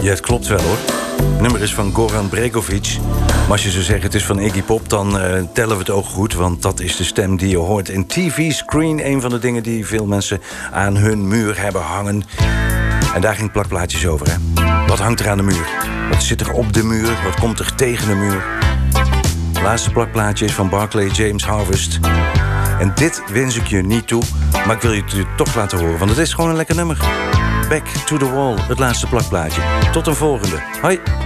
Ja, het klopt wel hoor. Het nummer is van Goran Bregovic. Maar als je zou zeggen het is van Iggy Pop, dan tellen we het ook goed. Want dat is de stem die je hoort in TV Screen. Een van de dingen die veel mensen aan hun muur hebben hangen. En daar ging plakplaatjes over, hè. Wat hangt er aan de muur? Wat zit er op de muur? Wat komt er tegen de muur? Het laatste plakplaatje is van Barclay James Harvest. En dit wens ik je niet toe, maar ik wil je het toch laten horen. Want het is gewoon een lekker nummer. Back to the Wall, het laatste plakplaatje. Tot een volgende. Hoi!